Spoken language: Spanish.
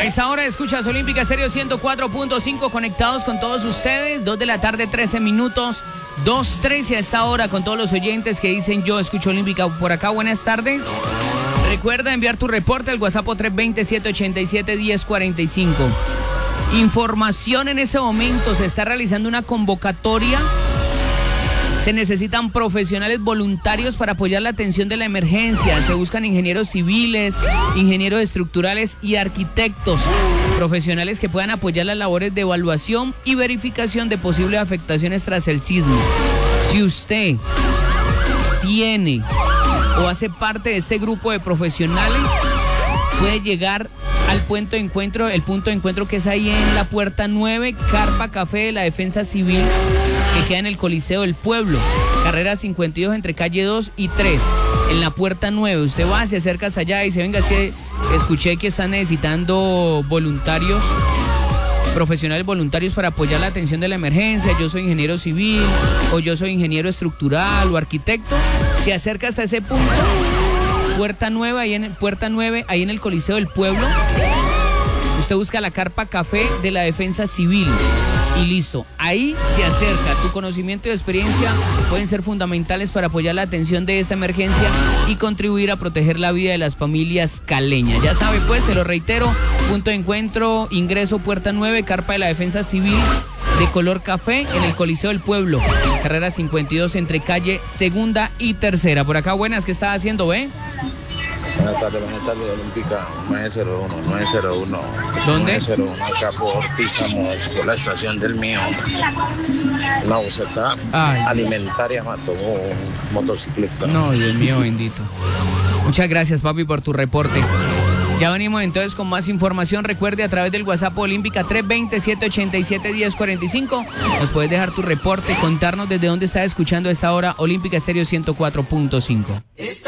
A esta hora escuchas Olímpica Estéreo 104.5, conectados con todos ustedes, 2 de la tarde, 13 minutos, 2:13 a esta hora con todos los oyentes que dicen yo escucho Olímpica por acá. Buenas tardes. Recuerda enviar tu reporte al WhatsApp 320-787-1045. Información en ese momento, se está realizando una convocatoria. Se necesitan profesionales voluntarios para apoyar la atención de la emergencia. Se buscan ingenieros civiles, ingenieros estructurales y arquitectos, profesionales que puedan apoyar las labores de evaluación y verificación de posibles afectaciones tras el sismo. Si usted tiene o hace parte de este grupo de profesionales, puede llegar al punto de encuentro, el punto de encuentro que es ahí en la puerta 9, Carpa Café de la Defensa Civil, que queda en el Coliseo del Pueblo, carrera 52 entre calle 2 y 3, en la puerta 9. Usted va, se acerca hasta allá y dice, venga, es que escuché que están necesitando voluntarios, profesionales voluntarios para apoyar la atención de la emergencia. Yo soy ingeniero civil, o yo soy ingeniero estructural o arquitecto. Se acerca hasta ese punto, puerta 9, ahí en el Coliseo del Pueblo. Usted busca la Carpa Café de la Defensa Civil y listo. Ahí se acerca. Tu conocimiento y experiencia pueden ser fundamentales para apoyar la atención de esta emergencia y contribuir a proteger la vida de las familias caleñas. Ya sabe, pues, se lo reitero, punto de encuentro, ingreso puerta 9, Carpa de la Defensa Civil, de color café, en el Coliseo del Pueblo, carrera 52 entre calle 2 y 3. Por acá, buenas, ¿qué estás haciendo, ve? Buenas tardes, Olímpica 901. ¿Dónde? 901, acá por Písamos, por la estación del mío. Una boceta alimentaria mató un motociclista. No, Dios mío bendito. Muchas gracias, papi, por tu reporte. Ya venimos entonces con más información. Recuerde, a través del WhatsApp Olímpica 320-787-1045. Nos puedes dejar tu reporte, contarnos desde dónde estás escuchando a esta hora Olímpica Estéreo 104.5.